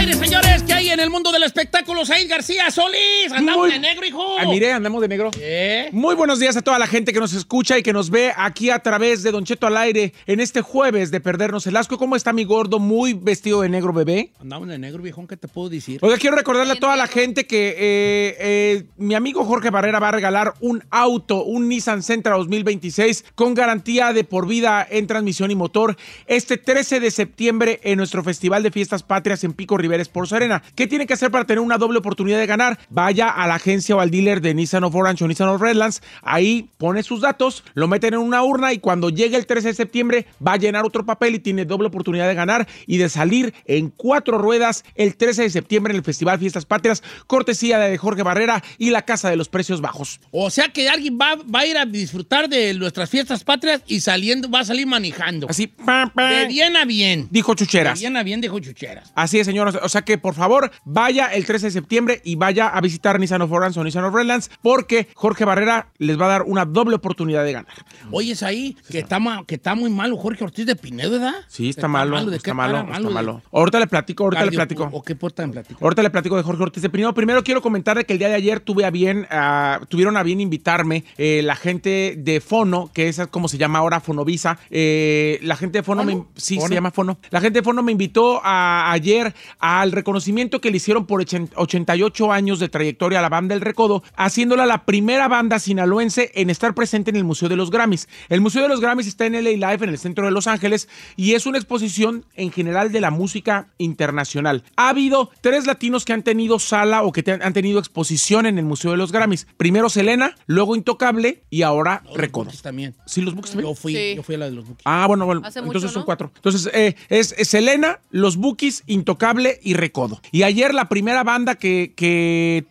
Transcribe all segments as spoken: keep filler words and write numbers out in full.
Señores, señores, ¿qué hay en el mundo del espectáculo? Said García Solís, andamos Muy... de negro, hijo. Ah, mire, andamos de negro. ¿Eh? Muy buenos días a toda la gente que nos escucha y que nos ve aquí a través de Don Cheto al aire en este jueves de Perdernos el Asco. ¿Cómo está mi gordo? Muy vestido de negro, bebé. Andamos de negro, viejón, ¿qué te puedo decir? Oiga, quiero recordarle a toda la gente que eh, eh, mi amigo Jorge Barrera va a regalar un auto, un Nissan Sentra dos mil veintiséis con garantía de por vida en transmisión y motor este trece de septiembre en nuestro Festival de Fiestas Patrias en Pico Rivera Sports Arena. ¿Qué tiene que hacer para tener una doble oportunidad de ganar? Vaya a la agencia o al dealer de Nissan of Orange o Nissan of Redlands, ahí pone sus datos, lo meten en una urna y cuando llegue el trece de septiembre va a llenar otro papel y tiene doble oportunidad de ganar y de salir en cuatro ruedas el trece de septiembre en el Festival Fiestas Patrias, cortesía de Jorge Barrera y la Casa de los Precios Bajos. O sea que alguien va, va a ir a disfrutar de nuestras fiestas patrias y saliendo va a salir manejando. Así, pa, pa. De bien a bien. Dijo Chucheras. De bien a bien, dijo Chucheras. Así es, señor. O sea que, por favor, vaya el trece de septiembre y vaya a visitar Nissan of Orange o Nissan of Redlands porque Jorge Barrera les va a dar una doble oportunidad de ganar. Oye, es ahí que está, que está muy malo Jorge Ortiz de Pinedo, ¿verdad? Sí, está, está malo, malo. ¿De está, malo malo está malo. De... Ahorita le platico, ahorita cardio, le platico. ¿O qué puerta me platico? Ahorita le platico de Jorge Ortiz de Pinedo. Primero quiero comentarle que el día de ayer tuve a bien, uh, tuvieron a bien invitarme eh, la gente de Fono, que es como se llama ahora Fonovisa. Eh, la gente de Fono, me, sí, ¿Fono? se llama Fono. La gente de Fono me invitó a, ayer al reconocimiento que le hicieron por ochenta y ocho años de trayectoria a la banda El Recodo, haciéndola la primera banda sinaloense en estar presente en el Museo de los Grammys. El Museo de los Grammys está en L A Live, en el centro de Los Ángeles, y es una exposición en general de la música internacional. Ha habido tres latinos que han tenido sala o que te, han tenido exposición en el Museo de los Grammys. Primero Selena, luego Intocable y ahora no, Recodo. Los también. ¿Sí, los Bukis también? Yo fui, sí. yo fui a la de los Bukis. Ah, bueno, bueno. Hace entonces mucho, son ¿no? cuatro. Entonces, eh, es, es Selena, los Bukis, Intocable y Recodo. Y ayer la primera banda que, que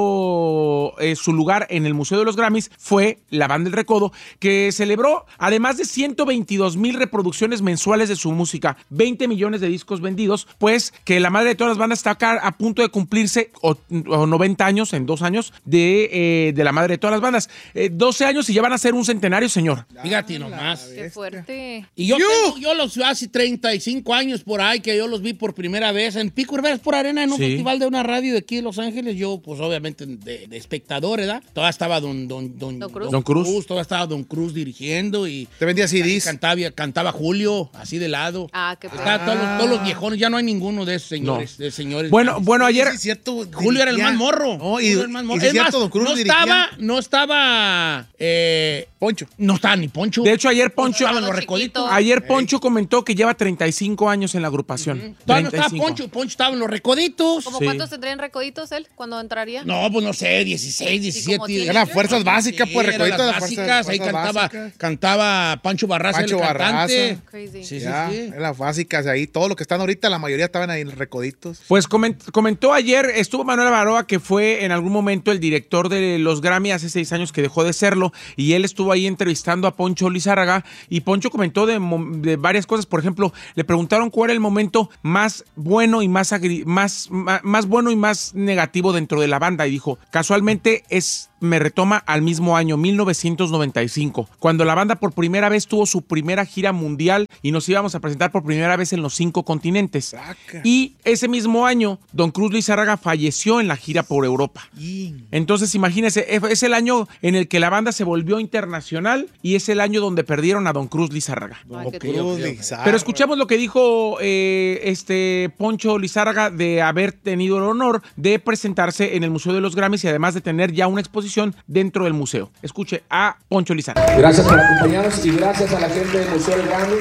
tuvo eh, su lugar en el Museo de los Grammys fue la banda El Recodo, que celebró, además de ciento veintidós mil reproducciones mensuales de su música, veinte millones de discos vendidos, pues que la madre de todas las bandas está acá a punto de cumplirse o, o noventa años, en dos años, de, eh, de la madre de todas las bandas. Eh, doce años y ya van a ser un centenario, señor. Fíjate nomás. Qué fuerte. Y yo, tengo, yo los hace treinta y cinco años por ahí que yo los vi por primera vez en Pico Rivera por Arena, en un sí. festival de una radio de aquí de Los Ángeles. Yo, pues obviamente, de, de espectador, ¿verdad? Todavía estaba Don, don, don, don, Cruz. don Cruz. Cruz, todavía estaba Don Cruz dirigiendo y... ¿Te vendía C Ds? Cantaba, cantaba Julio, así de lado. Ah, qué Estaba ah. todos, los, todos los viejones, ya no hay ninguno de esos señores. No. De señores bueno, bueno, ayer... Sí, cierto, Julio era el más morro. No, y, era el más morro. y, y es cierto, más, Don Cruz no dirigía. estaba, no estaba... Eh, Poncho. No estaba ni Poncho. De hecho, ayer Poncho... Estaban los recoditos. Ayer Poncho comentó que lleva treinta y cinco años en la agrupación. Uh-huh. Todavía no estaba Poncho. Poncho estaba en los recoditos. ¿Cómo sí. cuántos tendrían recoditos él cuando entraría? No, pues no sé, dieciséis, diecisiete. Eran fuerzas básicas, pues, sí, recoditos las de básicas. fuerzas, Ahí fuerzas cantaba, básicas. cantaba Pancho Barraza, Pancho el cantante. Barraza. Crazy. Sí, sí, ya, sí. las básicas ahí. Todo lo que están ahorita, la mayoría estaban ahí en los recoditos. Pues coment- comentó ayer, estuvo Manuel Baroa, que fue en algún momento el director de los Grammy hace seis años que dejó de serlo, y él estuvo ahí entrevistando a Poncho Lizárraga, y Poncho comentó de, de varias cosas. Por ejemplo, le preguntaron cuál era el momento más bueno y más, agri- más, más, más bueno y más negativo dentro de la banda, y dijo, casualmente es... me retoma al mismo año, mil novecientos noventa y cinco, cuando la banda por primera vez tuvo su primera gira mundial y nos íbamos a presentar por primera vez en los cinco continentes. Saca. Y ese mismo año, Don Cruz Lizárraga falleció en la gira por Europa. Yin. Entonces, imagínense, es el año en el que la banda se volvió internacional y es el año donde perdieron a Don Cruz Lizárraga. Ay, Okay, qué Cruz triste. Lizárraga. Pero escuchamos lo que dijo eh, este Poncho Lizárraga de haber tenido el honor de presentarse en el Museo de los Grammys y además de tener ya una exposición dentro del museo. Escuche a Poncho Lizárraga. Gracias por acompañarnos y gracias a la gente del Museo del Grammy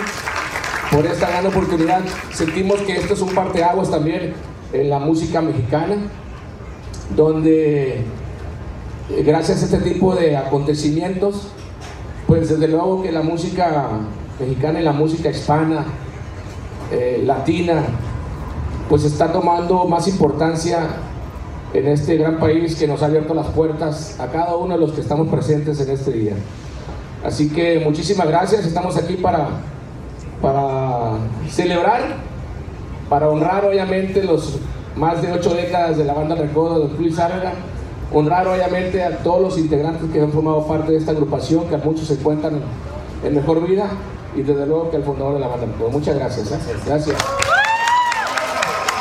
por esta gran oportunidad. Sentimos que esto es un parteaguas también en la música mexicana, donde eh, gracias a este tipo de acontecimientos, pues desde luego que la música mexicana y la música hispana, eh, latina, pues está tomando más importancia en este gran país que nos ha abierto las puertas a cada uno de los que estamos presentes en este día. Así que muchísimas gracias, estamos aquí para, para celebrar, para honrar obviamente los más de ocho décadas de la banda Recodo de Cruz Lizárraga, honrar obviamente a todos los integrantes que han formado parte de esta agrupación, que a muchos se encuentran en mejor vida, y desde luego que al fundador de la banda Recodo. Muchas gracias. ¿eh? Gracias.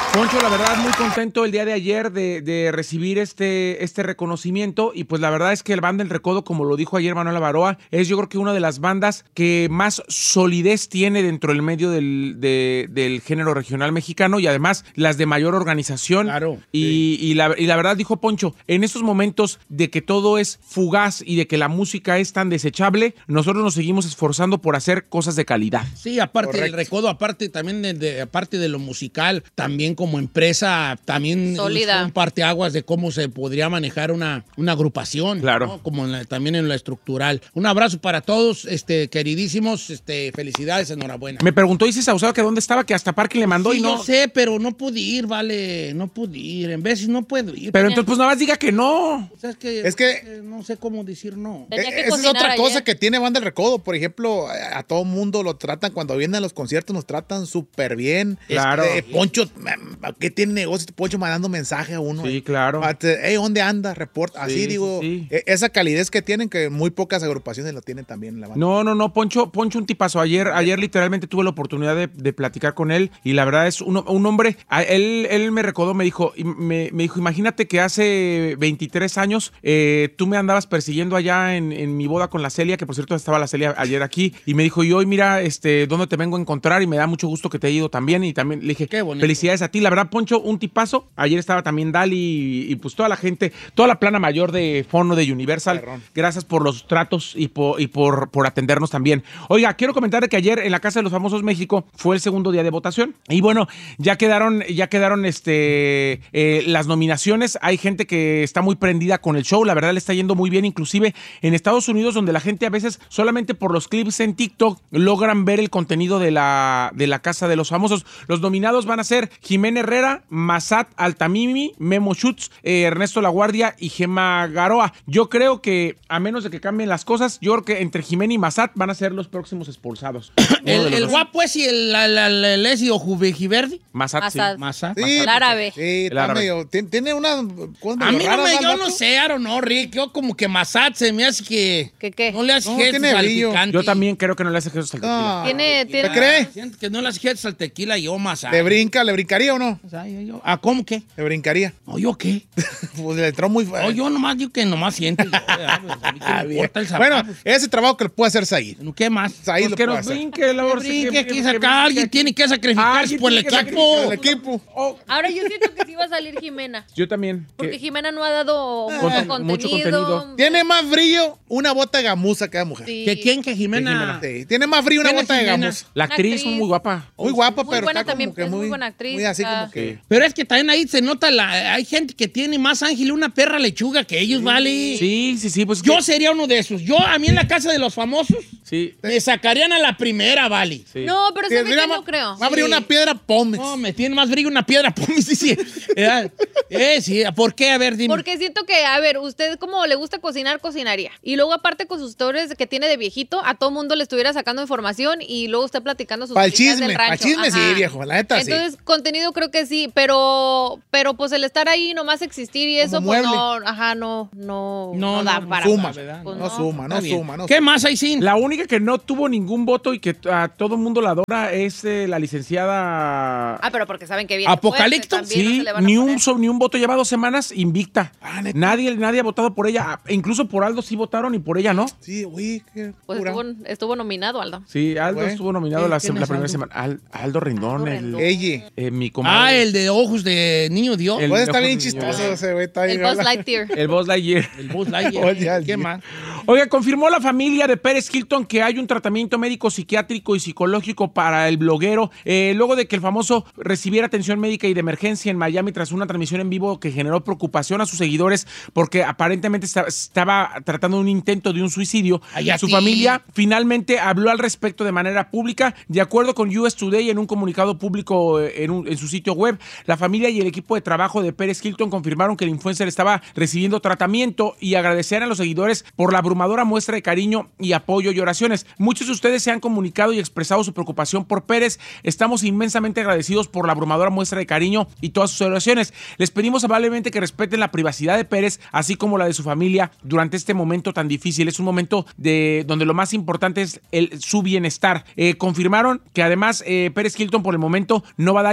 Poncho, la verdad, muy contento el día de ayer de, de recibir este, este reconocimiento y pues la verdad es que el Banda El Recodo, como lo dijo ayer Manuel Avaroa, es yo creo que una de las bandas que más solidez tiene dentro del medio del, de, del género regional mexicano y además las de mayor organización. Claro. Y, sí. y, la, y la verdad, dijo Poncho, en estos momentos de que todo es fugaz y de que la música es tan desechable, nosotros nos seguimos esforzando por hacer cosas de calidad. Sí, aparte Correcto. del Recodo, aparte también de, de- aparte de lo musical, también como empresa, también Sólida. es un parteaguas de cómo se podría manejar una, una agrupación. Claro. ¿no? Como en la- también en la estructural. Un abrazo para todos, este, queridísimos, este, felicidades, enhorabuena. Me preguntó Isis Saucedo que dónde estaba, que hasta Parque le mandó Sí, y no. yo sé, pero no pude ir, vale, no pude ir. En veces no puedo ir. Pero entonces, pues nada más diga que no. O sea, es que, Es que- eh, no sé cómo decir no. Tenía que Esa es cocinar otra cosa ayer. que tiene Banda El Recodo. Por ejemplo, a, a todo mundo lo tratan, cuando vienen a los conciertos, nos tratan súper bien. Claro. Este, Poncho, ¿qué tiene negocio? Poncho mandando mensaje a uno. Sí, claro. Hey, ¿dónde anda? Reporta. Así Sí, digo, sí, sí. e- esa calidez que tienen, que muy pocas agrupaciones lo tienen también en la banda. No, no, no, Poncho, Poncho un tipazo. Ayer, ayer literalmente tuve la oportunidad de, de platicar con él y la verdad es un, un hombre, a- él, él me recordó, me dijo, y me, me dijo, imagínate que hace veintitrés años eh, tú me andabas persiguiendo allá en, en mi boda con la Celia, que por cierto estaba la Celia ayer aquí, y me dijo, y hoy mira, este, ¿dónde te vengo a encontrar? Y me da mucho gusto que te haya ido también, y también le dije, Qué bonito. felicidades a ti. La verdad, Poncho, un tipazo. Ayer estaba también Dali y, y pues toda la gente, toda la plana mayor de Fono, de Universal. Perrón. Gracias por los tratos y, por, y por, por atendernos también. Oiga, quiero comentar que ayer en la Casa de los Famosos México fue el segundo día de votación. Y bueno, ya quedaron, ya quedaron este, eh, las nominaciones. Hay gente que está muy prendida con el show. La verdad le está yendo muy bien, inclusive en Estados Unidos, donde la gente a veces solamente por los clips en TikTok logran ver el contenido de la, de la Casa de los Famosos. Los nominados van a ser Jimena Herrera, Massat Altamimi, Memo Schutz, eh, Ernesto Laguardia y Gemma Garoa. Yo creo que, a menos de que cambien las cosas, yo creo que entre Jimena y Massat van a ser los próximos expulsados. Uno de El, los el dos. guapo es y el, la, la, la, el Esi o Juvejiverdi. Massat, sí. Massat. Masa. Sí, El árabe. Sí, El está árabe. medio- tiene, tiene una cosa A medio mí no rara, me, ¿no, yo el no vato? sé, Aaron, no, Rick. Yo como que Massat se me hace que. ¿Qué qué? No le hace No, gestos tiene al brillo. picante. Yo también creo que no le hace gestos al tequila. No. Tiene, ¿Te tiene. cree? Siento que no le hace gestos al tequila, yo Massat. ¿Le brinca? ¿Le brincaría o no? O sea, yo- yo- ¿Ah, cómo qué? ¿Le brincaría? No, ¿yo qué? Pues le entró muy No, yo nomás digo que nomás siento. Yo, ¿verdad? Pues, a mí que me importa el zapato. Bueno, ese trabajo que le puede hacer Said. Bueno, ¿qué más? Said Pues lo que puede nos hacer. brinque, Laura. Brinque, que sacar, alguien tiene que sacrificarse Alguien por el tiene que equipo. El equipo. Oh, Ahora yo siento que sí va a salir Jimena. yo también. Porque que- Jimena no ha dado mucho Conten- contenido. mucho contenido. Tiene más brillo una bota de gamuza que la mujer. Sí. ¿Que quién? ¿Que Jimena? Sí, tiene más brillo una ¿Quién es bota de Jimena? gamuza. La actriz, actriz. muy guapa. Muy guapa, Muy pero buena está también, como que es muy muy, buena actriz, muy así ah. como que... Pero es que también ahí se nota la. Hay gente que tiene más ángel una perra lechuga que ellos, ¿vale? Sí, sí, sí. Pues Yo que- sería uno de esos. Yo, a mí en la casa de los famosos, Sí. me sacarían a la primera, ¿vale? Sí. No, pero ¿sabe Tendría qué? más- No creo. Va a abrir Sí. una piedra Pómex. No, me tiene más brillo una piedra. Pues, sí, sí. Eh, eh, sí. ¿Por qué? A ver, dime. Porque siento que, a ver, usted como le gusta cocinar, cocinaría. Y luego aparte con sus historias que tiene de viejito, a todo mundo le estuviera sacando información y luego usted platicando sus Para el cositas chisme, del para el rancho. chisme sí, Ajá. viejo, la neta sí. Entonces, contenido creo que sí, pero pero pues el estar ahí nomás existir y eso, pues mueble. no, ajá, no, no, No, no, da no, para. suma, ¿verdad? Pues no, no. suma, no Está bien. suma, no ¿Qué suma. más hay sin? La única que no tuvo ningún voto y que a todo mundo la adora es eh, la licenciada. Ah, pero porque saben que viene ¿Apocalipto? fuerte, también no Sí, se le van a ni poner. un, so- ni un voto, lleva dos semanas invicta. Ah, ¿neta? nadie, nadie ha votado por ella. Ah, incluso por Aldo sí votaron y por ella no. Sí, güey, qué Pues cura. estuvo, estuvo nominado, Aldo. Sí, Aldo Güey. estuvo nominado ¿Qué- la, quién sem- la es primera Aldo? semana. Al- Aldo Rendón, Aldo el, Rendón. Ella. eh, mi comadre. Ah, el de ojos de niño Dios. El- Pues está ojos bien de chistoso niño. ese güey. Está El bien Buzz habla- Lightyear. El Buzz Lightyear. El Buzz Lightyear. Oye, ¿Qué al- más? Oiga, confirmó la familia de Pérez Hilton que hay un tratamiento médico, psiquiátrico y psicológico para el bloguero, eh, luego de que el famoso recibiera atención médica y de emergencia en Miami tras una transmisión en vivo que generó preocupación a sus seguidores porque aparentemente esta- estaba tratando un intento de un suicidio. Ay, a Su ti. familia finalmente habló al respecto de manera pública. De acuerdo con U S Today, en un comunicado público eh, en, un- en su sitio web, la familia y el equipo de trabajo de Pérez Hilton confirmaron que el influencer estaba recibiendo tratamiento y agradecer a los seguidores por la abrumadora muestra de cariño y apoyo y oraciones. Muchos de ustedes se han comunicado y expresado su preocupación por Pérez. Estamos inmensamente agradecidos por la abrumadora muestra de cariño y todas sus oraciones. Les pedimos amablemente que respeten la privacidad de Pérez, así como la de su familia durante este momento tan difícil. Es un momento de donde lo más importante es el, su bienestar. Eh, confirmaron que además eh, Pérez Hilton por el momento no va a dar información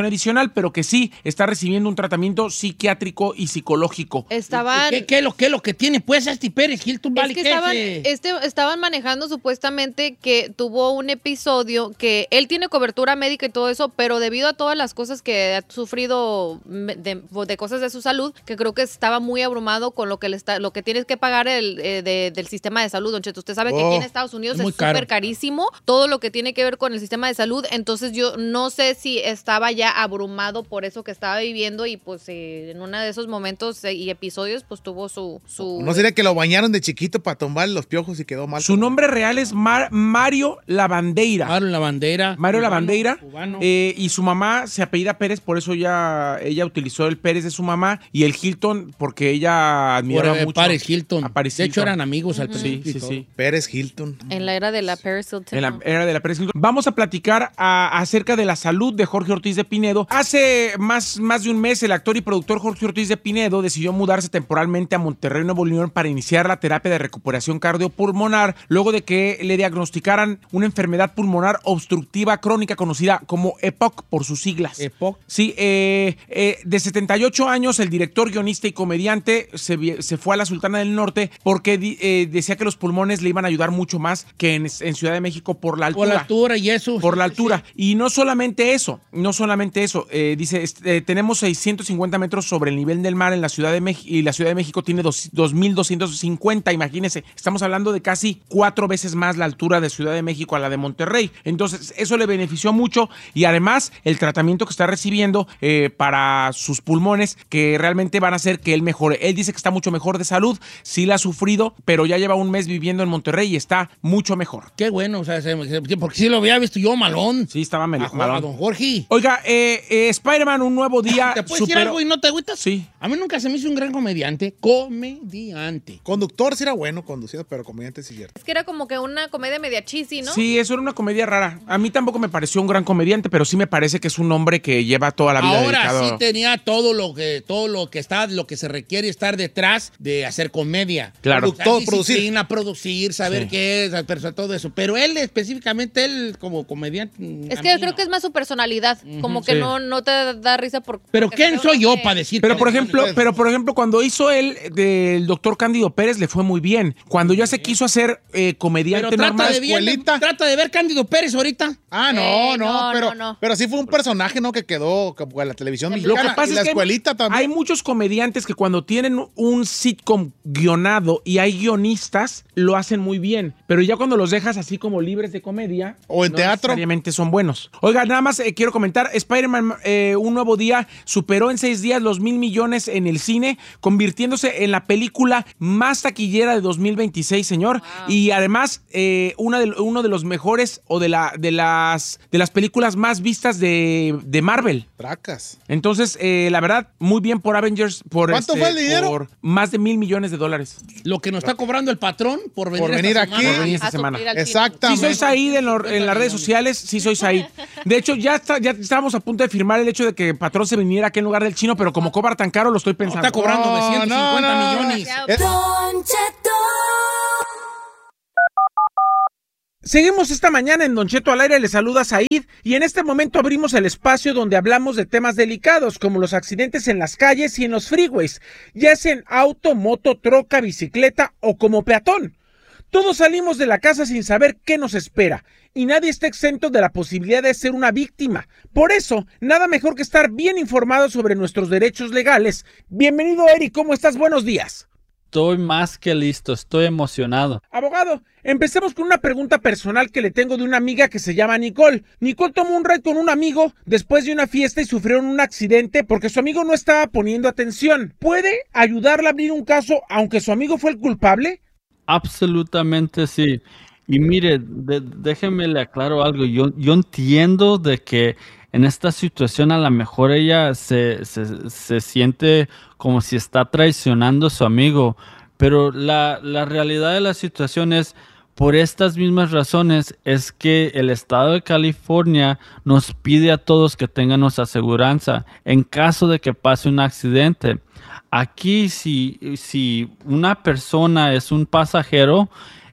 información adicional, pero que sí está recibiendo un tratamiento psiquiátrico y psicológico. Estaban... ¿Qué, qué, lo, qué lo que tiene pues este Pérez Hilton? Vale, es que estaban, este, estaban manejando supuestamente que tuvo un episodio que él tiene cobertura médica y todo eso, pero debido a todas las cosas que ha sufrido de, de cosas de su salud, que creo que estaba muy abrumado con lo que le está, lo que tienes que pagar el, eh, de, del sistema de salud, don Cheto. Usted sabe oh, que aquí en Estados Unidos es súper carísimo todo lo que tiene que ver con el sistema de salud, entonces yo no sé si estaba ya abrumado por eso que estaba viviendo y pues eh, en uno de esos momentos eh, y episodios pues tuvo su, su... ¿No sería que lo bañaron de chiquito para tumbar los piojos y quedó mal? Su nombre real es Mar- Mario Lavandeira. Mario Lavandeira. Mario cubano, Lavandeira. Cubano. Eh, y su mamá se apellida Pérez, por eso ya ella utilizó el Pérez de su mamá y el Hilton porque ella admiraba por, mucho Paris Hilton. a Paris de Hilton. hecho eran amigos al principio. Sí, sí, sí. Pérez Hilton. En la era de la Paris Hilton. En la era de la Paris Hilton. Vamos a platicar a, acerca de la salud de Jorge Ortiz de Pinedo. Hace más, más de un mes el actor y productor Jorge Ortiz de Pinedo decidió mudarse temporalmente a Monterrey, Nuevo León para iniciar la terapia de recuperación cardiopulmonar luego de que le diagnosticaran una enfermedad pulmonar obstructiva crónica conocida como E P O C por sus siglas. E P O C. Sí, eh, eh, de setenta y ocho años, el director, guionista y comediante se, se fue a la Sultana del Norte porque eh, decía que los pulmones le iban a ayudar mucho más que en, en Ciudad de México por la altura. Por la altura y eso. Por la altura. Sí. Y no solamente eso, no solamente eso. Eh, dice, eh, tenemos seiscientos cincuenta metros sobre el nivel del mar en la Ciudad de México y la Ciudad de México tiene dos mil doscientos cincuenta, imagínense. Estamos hablando de casi cuatro veces más la altura de Ciudad de México a la de Monterrey. Entonces, eso le benefició mucho y además el tratamiento que está recibiendo eh, para sus pulmones que realmente van a hacer que él mejore. Él dice que está mucho mejor de salud, sí la ha sufrido, pero ya lleva un mes viviendo en Monterrey y está mucho mejor. Qué bueno, o sea, porque sí lo había visto yo malón. Sí, estaba mal, a, malón. A don Jorge. Oiga, eh, eh, Spider-Man, un nuevo día. ¿Te puedes decir algo y no te agüitas? Sí. A mí nunca se me hizo un gran comediante. Comediante. Conductor sí era bueno, conducido, pero comediante sí es cierto. Es que era como que una comedia media cheesy, ¿no? Sí, eso era una comedia rara. A mí tampoco me pareció un gran comediante, pero sí me parece que es un hombre que lleva toda la vida Ahora dedicado. sí tenía todo lo que todo lo que está, lo que se requiere estar detrás de hacer comedia. Claro. Todo, producir, producir, saber sí. qué es, todo eso. Pero él específicamente él como comediante. Es que yo creo no. que es más su personalidad, uh-huh, como que sí. no, no te da risa por. Pero quién soy yo que... para decir. Pero por ejemplo, pero por ejemplo cuando hizo él del doctor Cándido Pérez le fue muy bien. Cuando ya se quiso hacer eh, comediante pero trata normal, de, bien, de, trata de ver Cándido Pérez ahorita. Ah, no, eh, no, no, pero, no, no. pero sí fue un personaje, ¿no? Que quedó como en la televisión Lo mexicana. que pasa y es la que escuelita hay, también. Hay muchos comediantes que cuando tienen un sitcom guionado y hay guionistas, lo hacen muy bien. Pero ya cuando los dejas así como libres de comedia, o en no teatro, necesariamente son buenos. Oiga, nada más eh, quiero comentar, Spider-Man, eh, un nuevo día, superó en seis días los mil millones en el cine, convirtiéndose en la película más taquillera de dos mil veintiséis, señor. Wow. Y además, eh, una de, uno de los mejores o de, la, de, las, de las películas más vistas de, de Marvel. Tracas. Entonces, eh, la verdad, muy bien por Avengers. Por ¿Cuánto este, fue el dinero? Por más de mil millones de dólares. Lo que nos está cobrando el patrón por venir, por venir esta aquí. Semana. Por venir esta semana. Exactamente. Sí soy Said en, lo, en las redes sociales, sí soy Said. De hecho, ya, está, ya estábamos a punto de firmar el hecho de que Patrón se viniera aquí en lugar del Chino, pero como cobra tan caro, lo estoy pensando. No, está cobrando no, novecientos cincuenta no, no, millones. Don Cheto. Seguimos esta mañana en Don Cheto al aire, le saluda Said y en este momento abrimos el espacio donde hablamos de temas delicados como los accidentes en las calles y en los freeways, ya sea en auto, moto, troca, bicicleta o como peatón. Todos salimos de la casa sin saber qué nos espera y nadie está exento de la posibilidad de ser una víctima. Por eso, nada mejor que estar bien informado sobre nuestros derechos legales. Bienvenido, Eric, ¿cómo estás? Buenos días. Estoy más que listo, estoy emocionado. Abogado, empecemos con una pregunta personal que le tengo de una amiga que se llama Nicole. Nicole tomó un ride con un amigo después de una fiesta y sufrieron un accidente porque su amigo no estaba poniendo atención. ¿Puede ayudarla a abrir un caso aunque su amigo fue el culpable? Absolutamente sí. Y mire, de, déjeme le aclaro algo. Yo, yo entiendo de que en esta situación a lo mejor ella se, se, se siente como si está traicionando a su amigo, pero la, la realidad de la situación es, por estas mismas razones, es que el estado de California nos pide a todos que tengamos aseguranza en caso de que pase un accidente. Aquí, si, si una persona es un pasajero,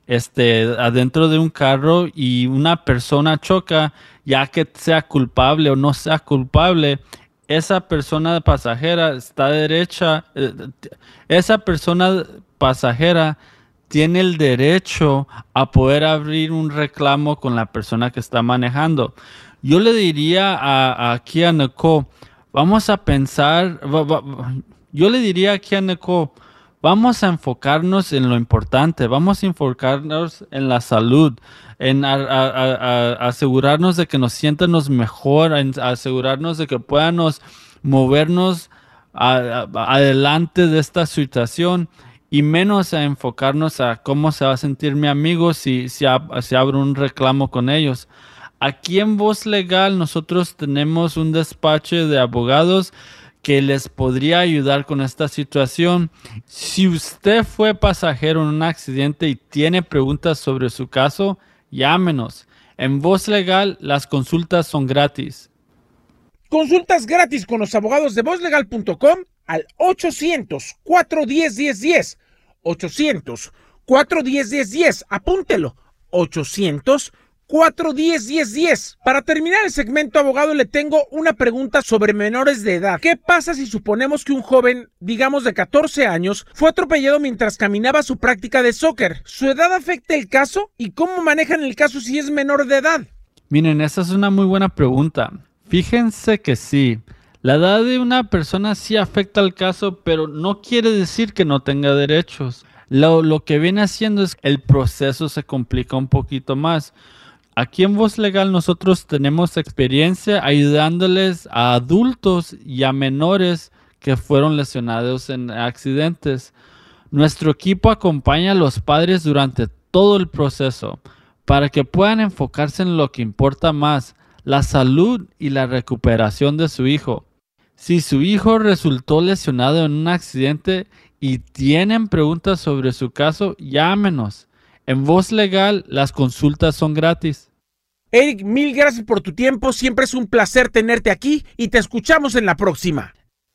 este, adentro de un carro y una persona choca, ya que sea culpable o no sea culpable, esa persona pasajera está derecha, eh, esa persona pasajera tiene el derecho a poder abrir un reclamo con la persona que está manejando. Yo le diría a, aquí a Nicole, vamos a pensar, va, va, yo le diría aquí a Nicole, vamos a enfocarnos en lo importante, vamos a enfocarnos en la salud, en a, a, a, a asegurarnos de que nos sientamos mejor, en asegurarnos de que podamos movernos a, a, adelante de esta situación y menos a enfocarnos a cómo se va a sentir mi amigo si, si, ab, si abro un reclamo con ellos. Aquí en Voz Legal nosotros tenemos un despacho de abogados que les podría ayudar con esta situación. Si usted fue pasajero en un accidente y tiene preguntas sobre su caso, llámenos. En Voz Legal las consultas son gratis. Consultas gratis con los abogados de voz legal punto com al ochocientos, cuatro uno cero, uno cero uno cero. ochocientos, cuatro uno cero, uno cero uno cero. Apúntelo. ochocientos, cuatro uno cero, uno cero uno cero. Para terminar el segmento, abogado, le tengo una pregunta sobre menores de edad. ¿Qué pasa si suponemos que un joven, digamos de catorce años, fue atropellado mientras caminaba su práctica de soccer? ¿Su edad afecta el caso? ¿Y cómo manejan el caso si es menor de edad? Miren, esa es una muy buena pregunta. Fíjense que sí. La edad de una persona sí afecta al caso, pero no quiere decir que no tenga derechos. Lo, lo que viene haciendo es que el proceso se complica un poquito más. Aquí en Voz Legal nosotros tenemos experiencia ayudándoles a adultos y a menores que fueron lesionados en accidentes. Nuestro equipo acompaña a los padres durante todo el proceso para que puedan enfocarse en lo que importa más, la salud y la recuperación de su hijo. Si su hijo resultó lesionado en un accidente y tienen preguntas sobre su caso, llámenos. En Voz Legal las consultas son gratis. Eric, mil gracias por tu tiempo. Siempre es un placer tenerte aquí y te escuchamos en la próxima.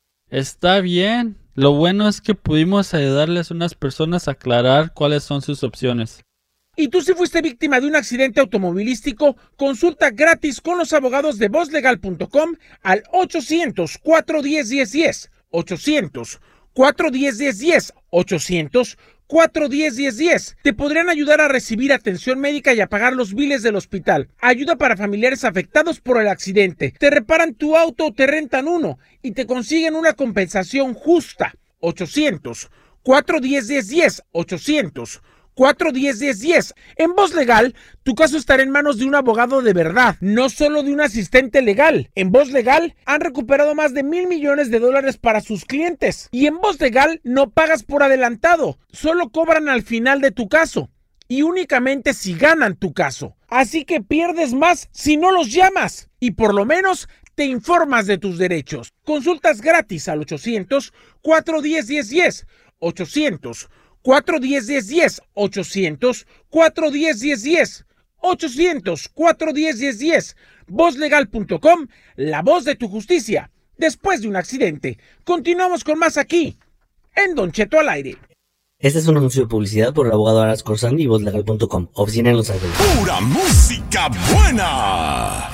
Está bien. Lo bueno es que pudimos ayudarles a unas personas a aclarar cuáles son sus opciones. ¿Y tú si fuiste víctima de un accidente automovilístico? Consulta gratis con los abogados de voz legal punto com al ochocientos, cuatro uno cero, uno cero uno cero. ochocientos, cuatro uno cero, uno cero uno cero. ochocientos, cuatro uno cero, uno cero uno cero. Te podrían ayudar a recibir atención médica y a pagar los biles del hospital. Ayuda para familiares afectados por el accidente. Te reparan tu auto o te rentan uno y te consiguen una compensación justa. ochocientos, cuatro uno cero, uno cero uno cero. ochocientos, cuatro uno cero, uno cero uno cero. En Voz Legal, tu caso estará en manos de un abogado de verdad, no solo de un asistente legal. En Voz Legal han recuperado más de mil millones de dólares para sus clientes. Y en Voz Legal no pagas por adelantado, solo cobran al final de tu caso. Y únicamente si ganan tu caso. Así que pierdes más si no los llamas. Y por lo menos te informas de tus derechos. Consultas gratis al ochocientos, cuatro uno cero, uno cero uno cero. ochocientos, cuatro uno cero, uno cero uno cero. ochocientos, cuatro uno cero, uno cero uno cero. ochocientos, cuatro uno cero, uno cero uno cero. voz legal punto com, la voz de tu justicia. Después de un accidente, continuamos con más aquí, en Don Cheto al aire. Este es un anuncio de publicidad por el abogado Aras Corsani y voz legal punto com. Oficina en Los Ángeles. ¡Pura música buena!